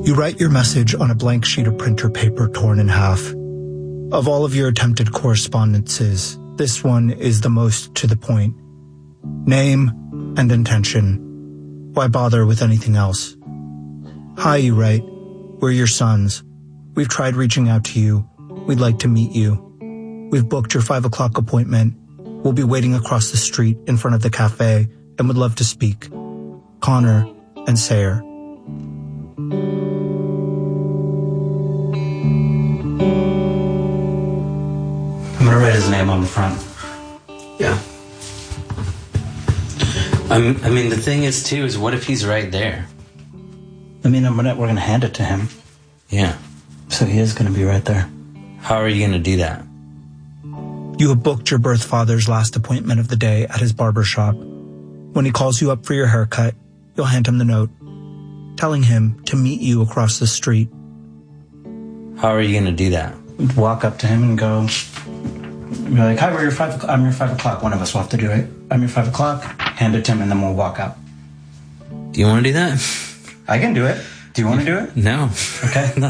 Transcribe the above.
You write your message on a blank sheet of printer paper torn in half. Of all of your attempted correspondences, this one is the most to the point. Name and intention. Why bother with anything else? Hi, you write. We're your sons. We've tried reaching out to you. We'd like to meet you. We've booked your 5 o'clock appointment. We'll be waiting across the street in front of the cafe and would love to speak. Connor and Sayer. I'm gonna write his name on the front. Yeah. I mean, the thing is, too, is what if he's right there? I mean, we're gonna hand it to him. Yeah. So he is gonna be right there. How are you gonna do that? You have booked your birth father's last appointment of the day at his barber shop. When he calls you up for your haircut, you'll hand him the note, telling him to meet you across the street. How are you gonna do that? We'd walk up to him and go, be like, hi, I'm your 5 o'clock. One of us will have to do it. I'm your 5 o'clock. Hand it to him and then we'll walk out. Do you want to do that? I can do it. Do you want to do it? No. Okay.